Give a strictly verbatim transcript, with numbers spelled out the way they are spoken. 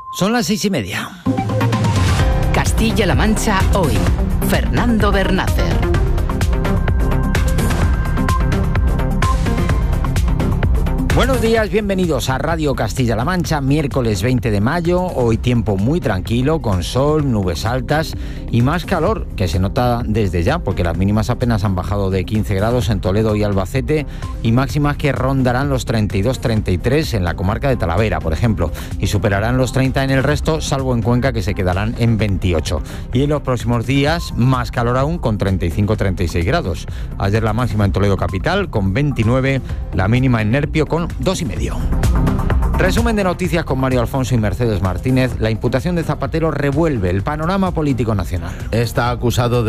Son las seis y media. Castilla-La Mancha hoy. Fernando Bernácer. Buenos días, bienvenidos a Radio Castilla-La Mancha, miércoles veinte de mayo, hoy tiempo muy tranquilo, con sol, nubes altas y más calor, que se nota desde ya, porque las mínimas apenas han bajado de quince grados en Toledo y Albacete, y máximas que rondarán los treinta y dos treinta y tres en la comarca de Talavera, por ejemplo, y superarán los treinta en el resto, salvo en Cuenca, que se quedarán en veintiocho. Y en los próximos días, más calor aún, con treinta y cinco treinta y seis grados. Ayer la máxima en Toledo capital, con veintinueve, la mínima en Nerpio, con dos y medio. Resumen de noticias con Mario Alfonso y Mercedes Martínez. La imputación de Zapatero revuelve el panorama político nacional. Está acusado de